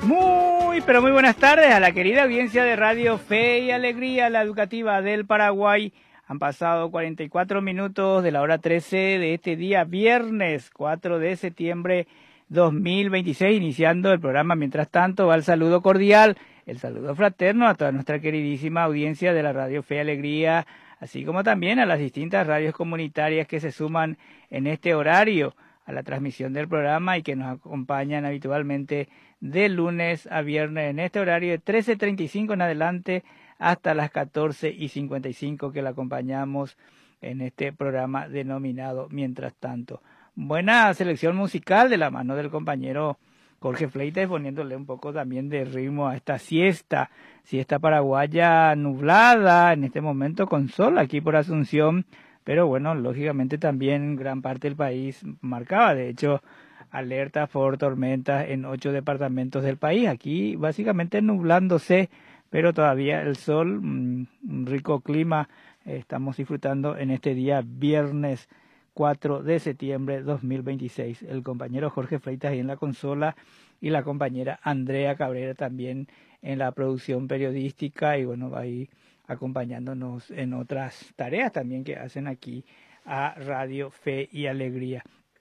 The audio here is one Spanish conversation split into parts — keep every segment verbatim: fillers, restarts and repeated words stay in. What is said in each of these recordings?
Muy, pero muy buenas tardes a la querida audiencia de Radio Fe y Alegría, la educativa del Paraguay. Han pasado cuarenta y cuatro minutos de la hora trece de este día, viernes cuatro de septiembre dos mil veintiséis, iniciando el programa. Mientras tanto, va el saludo cordial, el saludo fraterno a toda nuestra queridísima audiencia de la Radio Fe y Alegría, así como también a las distintas radios comunitarias que se suman en este horario a la transmisión del programa y que nos acompañan habitualmente de lunes a viernes en este horario de trece treinta y cinco en adelante hasta las catorce y cincuenta y cinco que la acompañamos en este programa denominado Mientras Tanto. Buena selección musical de la mano del compañero Jorge Fleites, poniéndole un poco también de ritmo a esta siesta, siesta paraguaya nublada, en este momento con sol aquí por Asunción, pero bueno, lógicamente también gran parte del país marcaba, de hecho, alertas por tormentas en ocho departamentos del país. Aquí básicamente nublándose, pero todavía el sol, un rico clima, eh, estamos disfrutando en este día viernes cuatro de septiembre de dos mil veintiséis. El compañero Jorge Freitas ahí en la consola y la compañera Andrea Cabrera también en la producción periodística y bueno, ahí acompañándonos en otras tareas también que hacen aquí a Radio Fe y Alegría.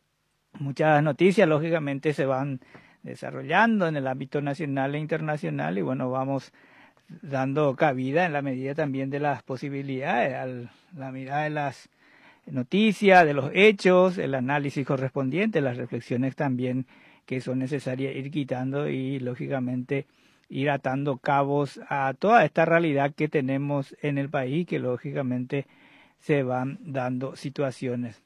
Muchas noticias lógicamente se van desarrollando en el ámbito nacional e internacional y bueno, vamos dando cabida en la medida también de las posibilidades, a la mirada de las noticias, de los hechos, el análisis correspondiente, las reflexiones también que son necesarias ir quitando y lógicamente ir atando cabos a toda esta realidad que tenemos en el país, que lógicamente se van dando situaciones.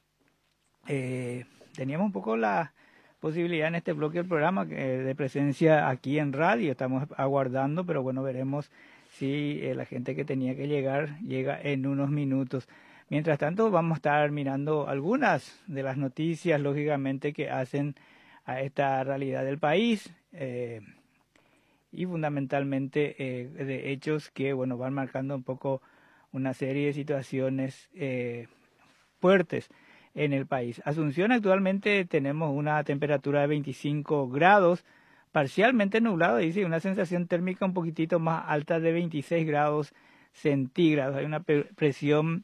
Eh, teníamos un poco la posibilidad en este bloque del programa eh, de presencia aquí en radio, estamos aguardando, pero bueno, veremos si eh, la gente que tenía que llegar llega en unos minutos. Mientras tanto, vamos a estar mirando algunas de las noticias, lógicamente, que hacen a esta realidad del país eh, y fundamentalmente eh, de hechos que, bueno, van marcando un poco una serie de situaciones eh, fuertes en el país. Asunción actualmente tenemos una temperatura de veinticinco grados, parcialmente nublado, dice, una sensación térmica un poquitito más alta de veintiséis grados centígrados. Hay una presión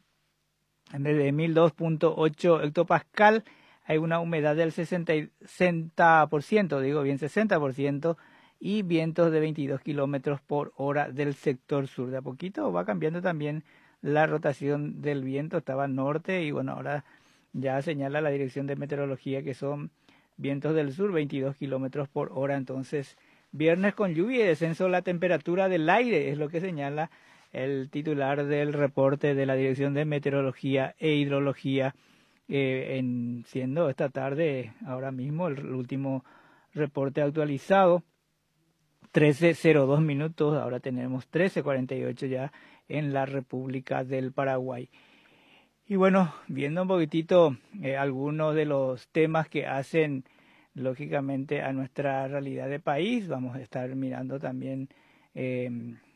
de mil dos punto ocho hectopascal, hay una humedad del sesenta por ciento, digo bien sesenta por ciento, y vientos de veintidós kilómetros por hora del sector sur. De a poquito va cambiando también la rotación del viento, estaba al norte y bueno, ahora ya señala la dirección de meteorología que son vientos del sur, veintidós kilómetros por hora. Entonces, viernes con lluvia y descenso de la temperatura del aire, es lo que señala el titular del reporte de la Dirección de Meteorología e Hidrología, eh, en, siendo esta tarde, ahora mismo, el, el último reporte actualizado, trece cero dos minutos, ahora tenemos trece cuarenta y ocho ya en la República del Paraguay. Y bueno, viendo un poquitito eh, algunos de los temas que hacen lógicamente a nuestra realidad de país, vamos a estar mirando también eh,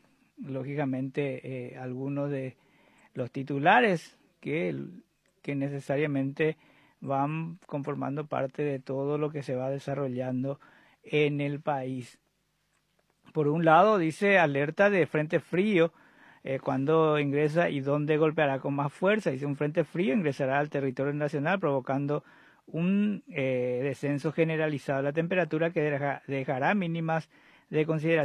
lógicamente eh, algunos de los titulares que, que necesariamente van conformando parte de todo lo que se va desarrollando en el país. Por un lado dice alerta de frente frío, eh, cuando ingresa y dónde golpeará con más fuerza. Dice un frente frío ingresará al territorio nacional provocando un eh, descenso generalizado de la temperatura que deja, dejará mínimas de consideración